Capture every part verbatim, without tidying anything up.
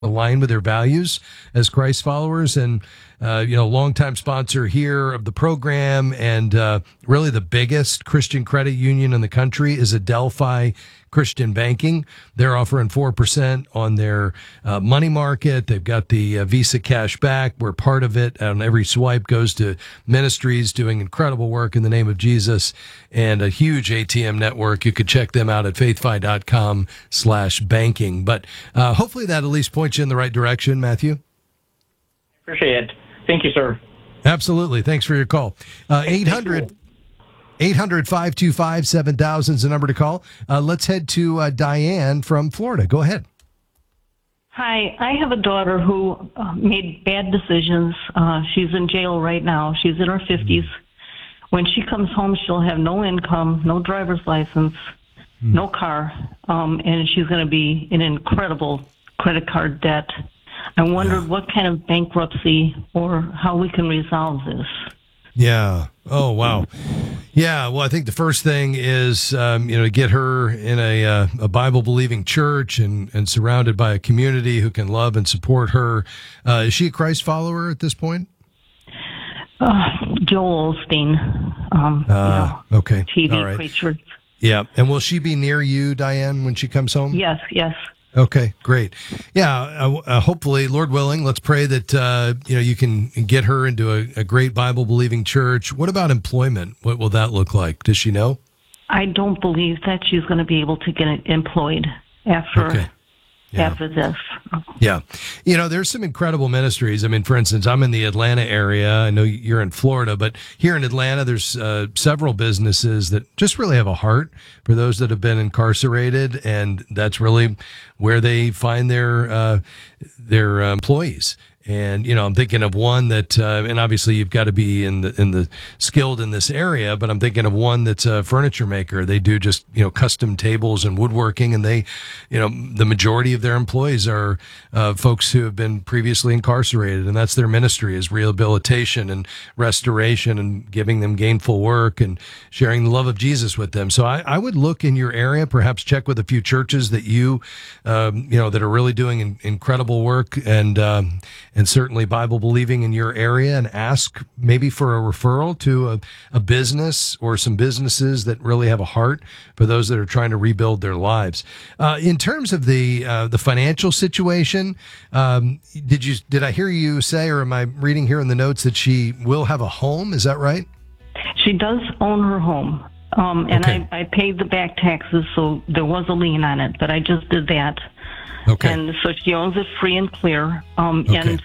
align with their values as Christ followers. And, uh, you know, longtime sponsor here of the program and uh, really the biggest Christian credit union in the country is Adelphi Christian Banking. They're offering four percent on their uh, money market. They've got the uh, Visa Cash Back, where part of it on every swipe goes to ministries doing incredible work in the name of Jesus, and a huge A T M network. You could check them out at faithfi.com slash banking. But uh, hopefully that at least points you in the right direction, Matthew. Appreciate it. Thank you, sir. Absolutely. Thanks for your call. Uh, eight hundred eight hundred, five two five, seven thousand is the number to call. Uh, let's head to uh, Diane from Florida. Go ahead. Hi, I have a daughter who uh, made bad decisions. Uh, she's in jail right now. She's in her fifties. When she comes home, she'll have no income, no driver's license, mm. no car, um, and she's going to be in incredible credit card debt. I wondered yeah. what kind of bankruptcy or how we can resolve this. Yeah. Oh, wow. Yeah. Well, I think the first thing is, um, you know, to get her in a, uh, a Bible-believing church and, and surrounded by a community who can love and support her. Uh, is she a Christ follower at this point? Uh, Joel Osteen. Um, uh, you know, okay. T V All right. preacher. Yeah. And will she be near you, Diane, when she comes home? Yes, yes. Okay, great. Yeah, uh, uh, hopefully, Lord willing, let's pray that uh, you know you can get her into a, a great Bible-believing church. What about employment? What will that look like? Does she know? I don't believe that she's going to be able to get employed after okay. yeah. after this. Yeah. You know, there's some incredible ministries. I mean, for instance, I'm in the Atlanta area. I know you're in Florida, but here in Atlanta, there's uh, several businesses that just really have a heart for those that have been incarcerated, and that's really where they find their uh, their uh, employees. And, you know, I'm thinking of one that, uh, and obviously you've got to be in the, in the skilled in this area, but I'm thinking of one that's a furniture maker. They do just, you know, custom tables and woodworking, and they, you know, the majority of their employees are uh, folks who have been previously incarcerated, and that's their ministry, is rehabilitation and restoration and giving them gainful work and sharing the love of Jesus with them. So I, I would look in your area, perhaps check with a few churches that you, um, you know, that are really doing in, incredible work and, um, and certainly Bible believing in your area, and ask maybe for a referral to a, a business or some businesses that really have a heart for those that are trying to rebuild their lives. Uh, in terms of the uh, the financial situation, um, did you did I hear you say, or am I reading here in the notes, that she will have a home? Is that right? She does own her home, um, and okay. I, I paid the back taxes, so there was a lien on it, but I just did that. Okay. And so she owns it free and clear. Um, okay. And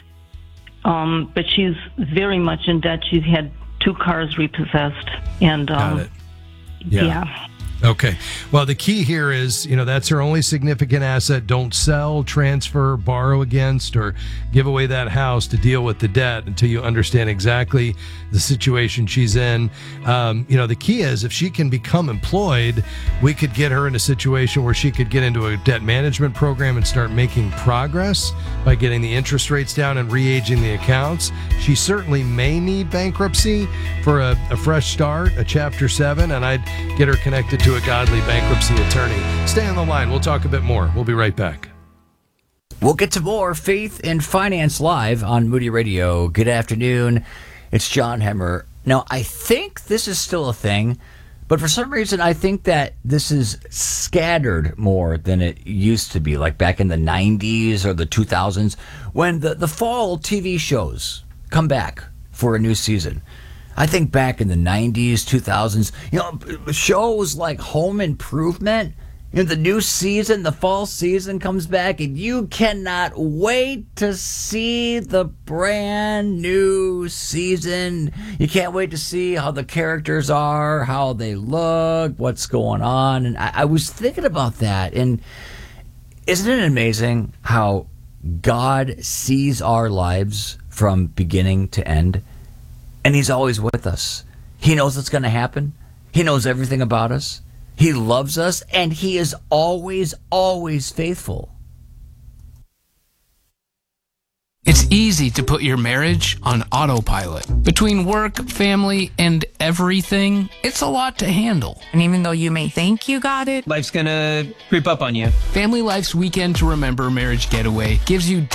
um, but she's very much in debt. She's had two cars repossessed, and um, Got it. Yeah. yeah. Okay. Well, the key here is, you know, that's her only significant asset. Don't sell, transfer, borrow against, or give away that house to deal with the debt until you understand exactly the situation she's in. Um, you know, the key is, if she can become employed, we could get her in a situation where she could get into a debt management program and start making progress by getting the interest rates down and re-aging the accounts. She certainly may need bankruptcy for a, a fresh start, a chapter seven, and I'd get her connected to a godly bankruptcy attorney. Stay on the line. We'll talk a bit more. We'll be right back. We'll get to more Faith and Finance Live on Moody Radio. Good afternoon. It's John Hemmer. Now, I think this is still a thing, but for some reason, I think that this is scattered more than it used to be, like back in the nineties or the two thousands, when the, the fall T V shows come back for a new season. I think back in the nineties, two thousands, you know, shows like Home Improvement, you know, the new season, the fall season comes back, and you cannot wait to see the brand new season. You can't wait to see how the characters are, how they look, what's going on. And I, I was thinking about that, and isn't it amazing how God sees our lives from beginning to end? And he's always with us. He knows what's going to happen. He knows everything about us. He loves us, and he is always, always faithful. It's easy to put your marriage on autopilot. Between work, family, and everything, it's a lot to handle. And even though you may think you got it, life's gonna creep up on you. Family Life's Weekend to Remember Marriage Getaway gives you